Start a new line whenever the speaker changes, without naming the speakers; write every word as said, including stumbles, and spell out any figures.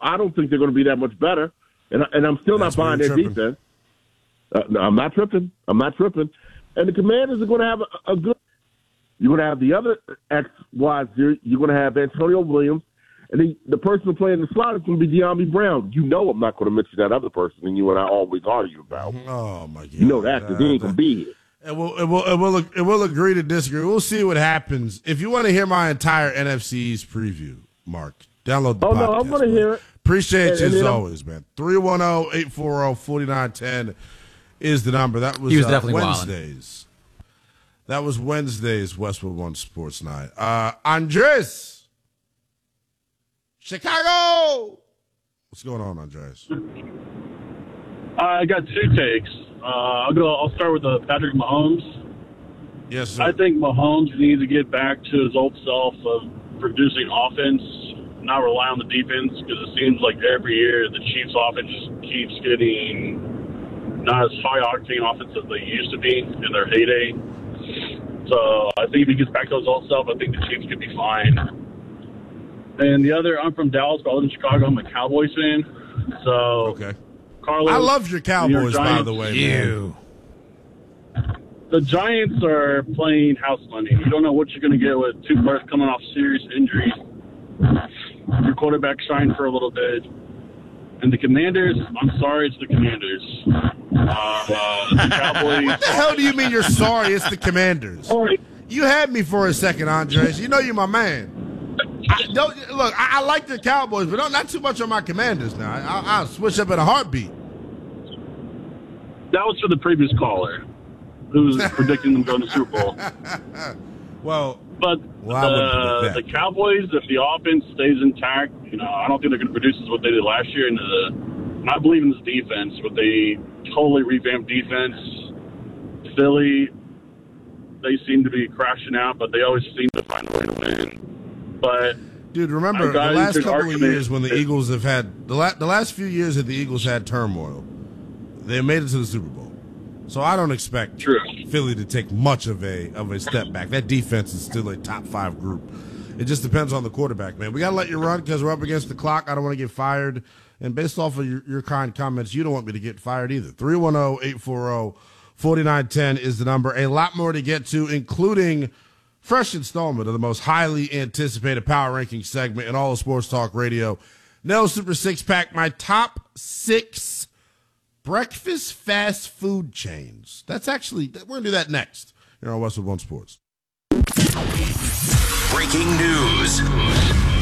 I don't think they're going to be that much better, and and I'm still
That's
not buying their
tripping.
defense. Uh, no, I'm not tripping. I'm not tripping. And the Commanders are going to have a, a good. You're going to have the other X, Y, Z. You're going to have Antonio Williams, and the, the person playing the slot is going to be De'Ami Brown. You know, I'm not going to mention that other person, and you and I always argue about.
Oh my God!
You know that because he ain't going to be here.
And we'll, and we'll, and we'll, and we'll agree to disagree. We'll see what happens. If you want to hear my entire N F C East preview, Mark, download the
oh,
podcast.
Oh, no, I'm going to hear it.
Appreciate
and,
you
and
as
I'm,
always, man. three one zero, eight four zero, four nine one zero is the number. That was,
he was
uh,
definitely
Wednesdays. Wildin'. That was Wednesday's Westwood One Sports Night. Uh, Andres, Chicago. What's going on, Andres?
I got two takes. Uh, I'll go. I'll start with uh, Patrick Mahomes.
Yes, sir.
I think Mahomes needs to get back to his old self of producing offense, not rely on the defense, because it seems like every year the Chiefs' offense just keeps getting not as high octane offense as they used to be in their heyday. So I think if he gets back to his old self, I think the Chiefs could be fine. And the other, I'm from Dallas, but I live in Chicago. I'm a Cowboys fan. So
okay.
Carlos,
I love your Cowboys,
your
by the way,
you.
man.
The Giants are playing house money. You don't know what you're going to get with two players coming off serious injuries. Your quarterback shined for a little bit. And the Commanders, I'm sorry, it's the Commanders. Uh, uh, the Cowboys.
What the hell do you mean you're sorry? It's the Commanders.
Sorry.
You had me for a second, Andres. You know you're my man. I, don't look. I, I like the Cowboys, but don't, not too much on my Commanders now. I, I, I'll switch up in a heartbeat.
That was for the previous caller, who was predicting them going to the Super Bowl.
Well,
but
well, I wouldn't
uh,
predict
the
that.
Cowboys, if the offense stays intact, you know, I don't think they're going to produce as what they did last year. And the, and I believe in this defense, but they totally revamped defense. Philly, they seem to be crashing out, but they always seem to find a way to win. But
dude, remember the
guys
last
could
couple of
argument-
years when the Eagles have had the, la- the last few years that the Eagles had turmoil, they made it to the Super Bowl. So I don't expect
True.
Philly to take much of a of a step back. That defense is still a top five group. It just depends on the quarterback, man. We got to let you run because we're up against the clock. I don't want to get fired. And based off of your, your kind comments, you don't want me to get fired either. three one zero, eight four zero, four nine one zero is the number. A lot more to get to, including fresh installment of the most highly anticipated power ranking segment in all of Sports Talk Radio. No Super Six Pack, my top six breakfast fast food chains. That's actually, we're going to do that next here on Westwood One Sports.
Breaking news.